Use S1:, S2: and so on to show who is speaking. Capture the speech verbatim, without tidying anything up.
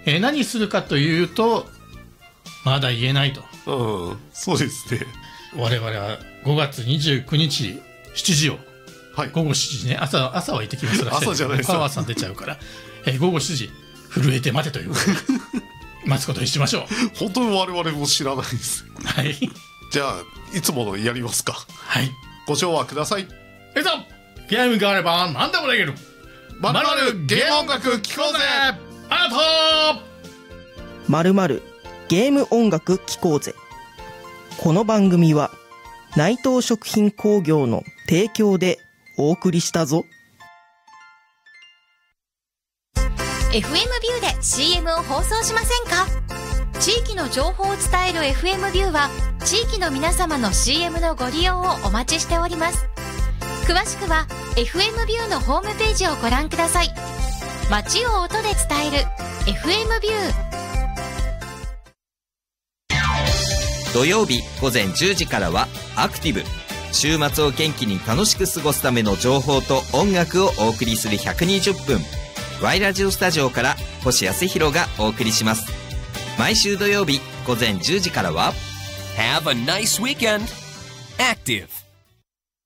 S1: えー、何するかというとまだ言えないと。
S2: うん、そうですね。
S1: 我々はごがつにじゅうくにちしちじを、はい、ごごしちじね、朝朝は行ってきますら
S2: 朝じゃないですか、
S1: 川さん出ちゃうから、えー、ごごしちじ震えて待てということで待つことにしましょう。
S2: 本当に我々も知らないです。
S1: はい。
S2: じゃあいつものやりますか。
S1: はい。
S2: ご唱和ください。
S1: えっとゲームがあれば何でもできる。まるまるゲーム音楽聴こうぜ。あと
S3: まるまるゲーム音楽聴こうぜ。この番組は内藤食品工業の提供でお送りしたぞ。
S4: エフエム ビューで シーエム を放送しませんか？地域の情報を伝える エフエム ビューは地域の皆様の シーエム のご利用をお待ちしております。詳しくは エフエム ビューのホームページをご覧ください。街を音で伝える エフエム ビュー。
S5: 土曜日午前じゅうじからはアクティブ。週末を元気に楽しく過ごすための情報と音楽をお送りするひゃくにじゅっぷん。ワイラジオスタジオから星康弘がお送りします。毎週土曜日午前じゅうじからは
S6: Have a nice weekend! Active